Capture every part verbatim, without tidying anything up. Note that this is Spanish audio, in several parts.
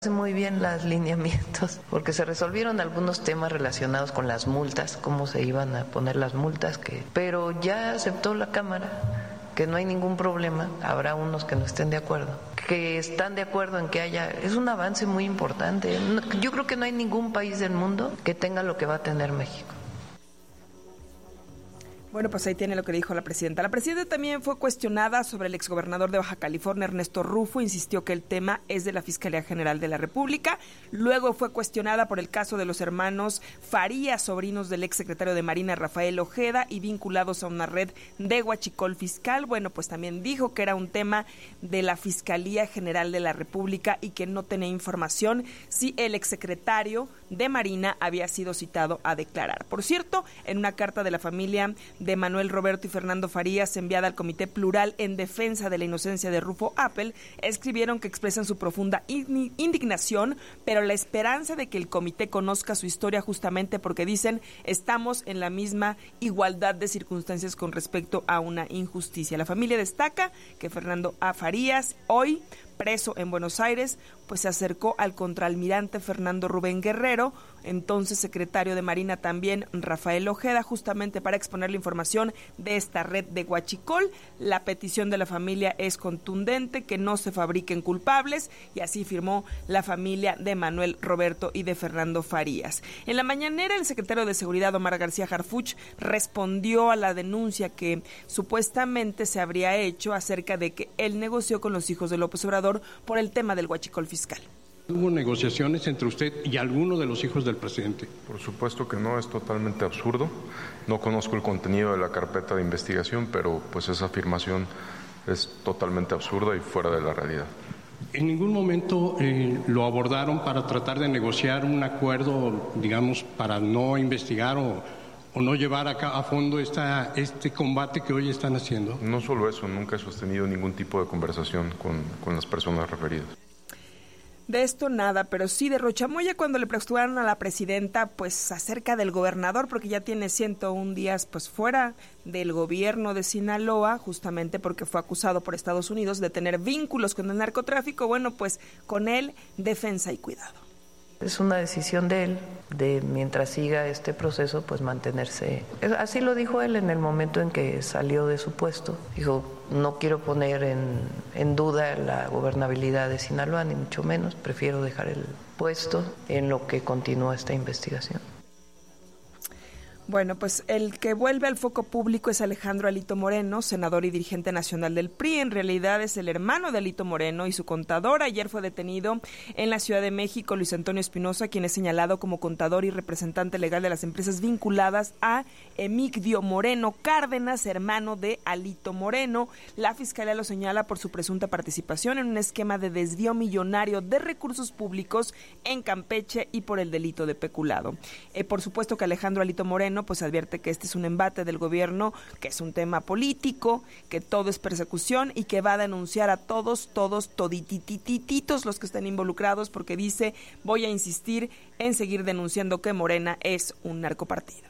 Muy bien los lineamientos, porque se resolvieron algunos temas relacionados con las multas, cómo se iban a poner las multas, que, pero ya aceptó la Cámara que no hay ningún problema. Habrá unos que no estén de acuerdo, que están de acuerdo en que haya, es un avance muy importante. Yo creo que no hay ningún país del mundo que tenga lo que va a tener México. Bueno, pues ahí tiene lo que dijo la presidenta. La presidenta también fue cuestionada sobre el exgobernador de Baja California, Ernesto Rufo. Insistió que el tema es de la Fiscalía General de la República. Luego fue cuestionada por el caso de los hermanos Farías, sobrinos del exsecretario de Marina, Rafael Ojeda, y vinculados a una red de huachicol fiscal. Bueno, pues también dijo que era un tema de la Fiscalía General de la República y que no tenía información si el exsecretario de Marina había sido citado a declarar. Por cierto, en una carta de la familia de Manuel Roberto y Fernando Farías, enviada al Comité Plural en Defensa de la Inocencia de Rufo Appel, escribieron que expresan su profunda indignación, pero la esperanza de que el comité conozca su historia, justamente porque dicen, estamos en la misma igualdad de circunstancias con respecto a una injusticia. La familia destaca que Fernando A. Farías, hoy preso en Buenos Aires, pues se acercó al contraalmirante Fernando Rubén Guerrero, entonces secretario de Marina también Rafael Ojeda, justamente para exponer la información de esta red de huachicol. La petición de la familia es contundente, que no se fabriquen culpables, y así firmó la familia de Manuel Roberto y de Fernando Farías. En la mañanera, el secretario de Seguridad, Omar García Harfuch, respondió a la denuncia que supuestamente se habría hecho acerca de que él negoció con los hijos de López Obrador por el tema del huachicol fiscal. ¿Hubo negociaciones entre usted y alguno de los hijos del presidente? Por supuesto que no, es totalmente absurdo. No conozco el contenido de la carpeta de investigación, pero pues esa afirmación es totalmente absurda y fuera de la realidad. ¿En ningún momento eh, lo abordaron para tratar de negociar un acuerdo, digamos, para no investigar o, o no llevar acá a fondo esta, este combate que hoy están haciendo? No solo eso, nunca he sostenido ningún tipo de conversación con, con las personas referidas. De esto nada, pero sí de Rochamoya cuando le preguntaron a la presidenta pues acerca del gobernador, porque ya tiene ciento un días pues fuera del gobierno de Sinaloa, justamente porque fue acusado por Estados Unidos de tener vínculos con el narcotráfico. Bueno, pues con él, defensa y cuidado. Es una decisión de él, de mientras siga este proceso, pues mantenerse. Así lo dijo él en el momento en que salió de su puesto. Dijo, no quiero poner en, en duda la gobernabilidad de Sinaloa, ni mucho menos. Prefiero dejar el puesto en lo que continúa esta investigación. Bueno, pues el que vuelve al foco público es Alejandro Alito Moreno, senador y dirigente nacional del P R I. En realidad es el hermano de Alito Moreno y su contador. Ayer fue detenido en la Ciudad de México Luis Antonio Espinosa, quien es señalado como contador y representante legal de las empresas vinculadas a Emigdio Moreno Cárdenas, hermano de Alito Moreno. La Fiscalía lo señala por su presunta participación en un esquema de desvío millonario de recursos públicos en Campeche y por el delito de peculado. Eh, por supuesto que Alejandro Alito Moreno pues advierte que este es un embate del gobierno, que es un tema político, que todo es persecución y que va a denunciar a todos, todos, todititititos los que estén involucrados, porque dice, voy a insistir en seguir denunciando que Morena es un narcopartido.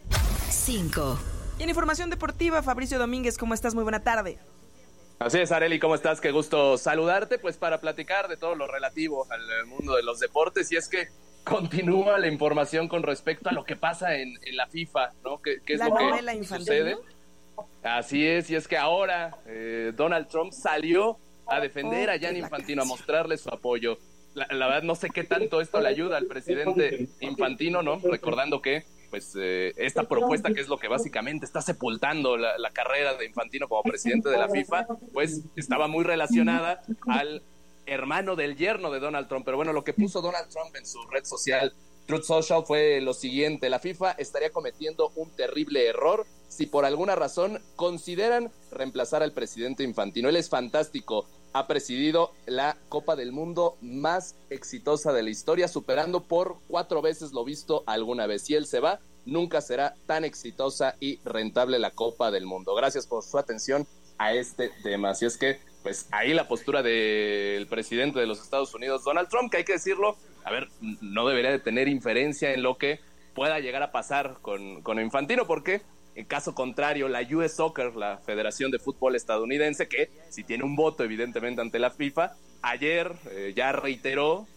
cinco. Y en información deportiva, Fabricio Domínguez, ¿cómo estás? Muy buena tarde. Así es, Arely, ¿cómo estás? Qué gusto saludarte, pues para platicar de todo lo relativo al mundo de los deportes, y es que continúa la información con respecto a lo que pasa en, en la FIFA, ¿no? ¿Qué, qué es la lo novela que infantil, sucede? ¿no? Así es, y es que ahora eh, Donald Trump salió a defender oh, a Gianni Infantino, a mostrarle su apoyo. La, la verdad no sé qué tanto esto le ayuda al presidente Infantino, ¿no? Recordando que pues eh, esta propuesta, que es lo que básicamente está sepultando la, la carrera de Infantino como presidente de la FIFA, pues estaba muy relacionada al hermano del yerno de Donald Trump. Pero bueno, lo que puso Donald Trump en su red social Truth Social fue lo siguiente: la FIFA estaría cometiendo un terrible error si por alguna razón consideran reemplazar al presidente Infantino. Él es fantástico, ha presidido la Copa del Mundo más exitosa de la historia, superando por cuatro veces lo visto alguna vez. Si él se va, nunca será tan exitosa y rentable la Copa del Mundo. Gracias por su atención a este tema. Así es que pues ahí la postura del presidente de los Estados Unidos, Donald Trump, que hay que decirlo, a ver, no debería de tener inferencia en lo que pueda llegar a pasar con, con Infantino, porque En caso contrario, la U S Soccer, la Federación de Fútbol estadounidense, que sí tiene un voto evidentemente ante la FIFA, ayer eh, ya reiteró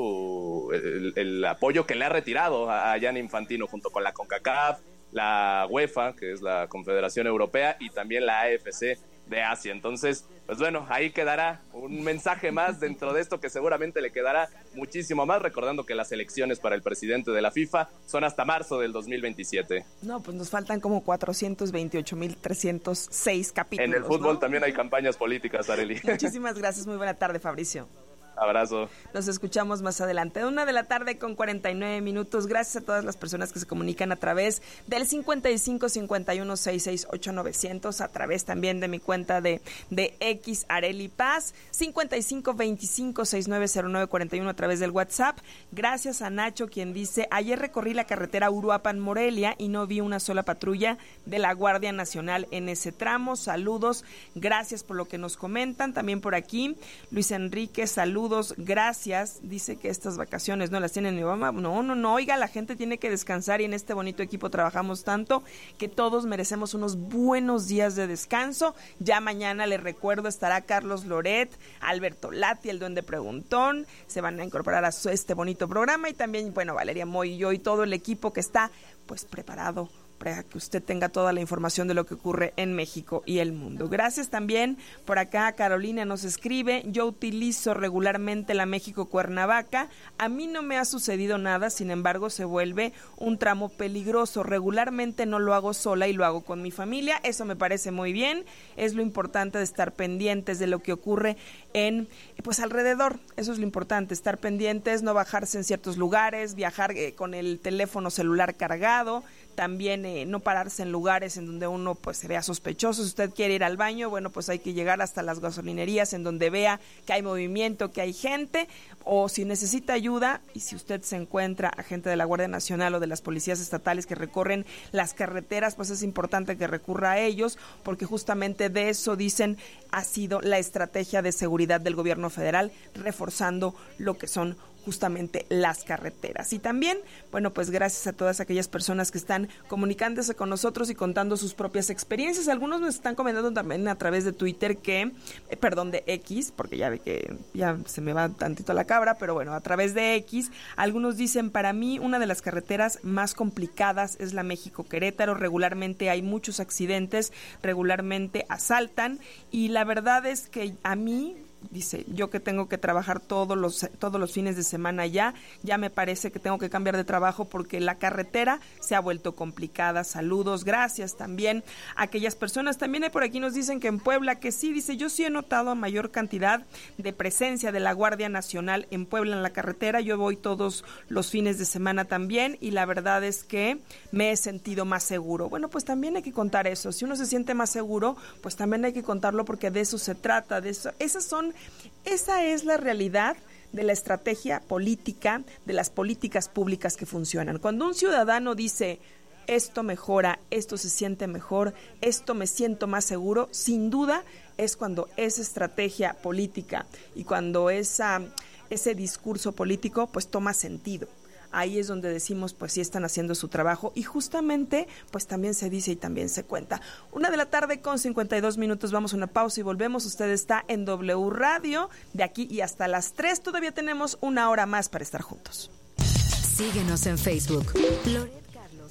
su el, el apoyo que le ha retirado a, a Gianni Infantino junto con la CONCACAF, la UEFA, que es la Confederación Europea, y también la A F C de Asia. Entonces, pues bueno, ahí quedará un mensaje más dentro de esto que seguramente le quedará muchísimo más, recordando que las elecciones para el presidente de la FIFA son hasta marzo del dos mil veintisiete. No, pues nos faltan como cuatrocientos veintiocho mil trescientos seis capítulos. En el fútbol, ¿no? También hay campañas políticas, Arely. Muchísimas gracias, muy buena tarde, Fabricio. Abrazo. Nos escuchamos más adelante. Una de la tarde con cuarenta y nueve minutos. Gracias a todas las personas que se comunican a través del cincuenta y cinco cincuenta y uno sesenta y seis ocho novecientos, a través también de mi cuenta de, de X, Arely Paz, cincuenta y cinco veinticinco sesenta y nueve cero nueve cuarenta y uno a través del WhatsApp. Gracias a Nacho, quien dice: ayer recorrí la carretera Uruapan Morelia y no vi una sola patrulla de la Guardia Nacional en ese tramo. Saludos, gracias por lo que nos comentan. También por aquí, Luis Enrique, saludos. Gracias, dice que estas vacaciones no las tiene ni mamá. No, no, no, oiga, la gente tiene que descansar y en este bonito equipo trabajamos tanto que todos merecemos unos buenos días de descanso. Ya mañana, les recuerdo, estará Carlos Loret, Alberto Lati, el Duende Preguntón, se van a incorporar a este bonito programa, y también, bueno, Valeria Moy y yo y todo el equipo que está pues preparado para que usted tenga toda la información de lo que ocurre en México y el mundo. Gracias también. Por acá Carolina nos escribe: yo utilizo regularmente la México Cuernavaca, a mí no me ha sucedido nada, sin embargo se vuelve un tramo peligroso. Regularmente no lo hago sola y lo hago con mi familia, eso me parece muy bien. Es lo importante de estar pendientes de lo que ocurre en, pues alrededor, eso es lo importante, estar pendientes, no bajarse en ciertos lugares, viajar eh, con el teléfono celular cargado. También eh, no pararse en lugares en donde uno pues se vea sospechoso. Si usted quiere ir al baño, bueno, pues hay que llegar hasta las gasolinerías en donde vea que hay movimiento, que hay gente, o si necesita ayuda, y si usted se encuentra a gente de la Guardia Nacional o de las policías estatales que recorren las carreteras, pues es importante que recurra a ellos, porque justamente de eso, dicen, ha sido la estrategia de seguridad del gobierno federal, reforzando lo que son justamente las carreteras. Y también, bueno, pues gracias a todas aquellas personas que están comunicándose con nosotros y contando sus propias experiencias. Algunos nos están comentando también a través de Twitter que, eh, perdón, de X, porque ya ve que ya se me va tantito la cabra, pero bueno, a través de X, algunos dicen: para mí una de las carreteras más complicadas es la México-Querétaro, regularmente hay muchos accidentes, regularmente asaltan, y la verdad es que a mí, dice, yo que tengo que trabajar todos los todos los fines de semana ya, ya me parece que tengo que cambiar de trabajo porque la carretera se ha vuelto complicada. Saludos, gracias también a aquellas personas. También hay por aquí, nos dicen que en Puebla, que sí, dice, yo sí he notado mayor cantidad de presencia de la Guardia Nacional en Puebla en la carretera. Yo voy todos los fines de semana también y la verdad es que me he sentido más seguro. Bueno, pues también hay que contar eso. Si uno se siente más seguro, pues también hay que contarlo, porque de eso se trata, de eso. Esas son Esa es la realidad de la estrategia política, de las políticas públicas que funcionan. Cuando un ciudadano dice: esto mejora, esto se siente mejor, esto me siento más seguro, sin duda es cuando esa estrategia política y cuando esa, ese discurso político pues toma sentido. Ahí es donde decimos, pues sí están haciendo su trabajo, y justamente pues también se dice y también se cuenta. Una de la tarde con cincuenta y dos minutos, vamos a una pausa y volvemos. Usted está en W Radio, de aquí y hasta las tres, todavía tenemos una hora más para estar juntos. Síguenos en Facebook. Loret Carlos.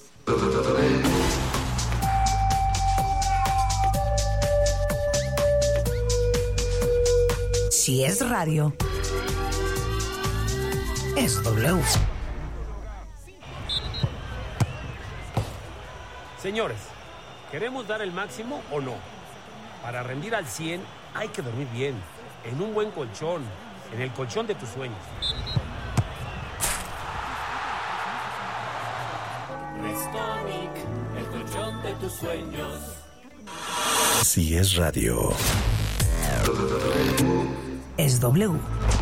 Si es radio, es W. Señores, ¿queremos dar el máximo o no? Para rendir al cien hay que dormir bien, en un buen colchón, en el colchón de tus sueños. Restonic, el colchón de tus sueños. Si es radio, es W.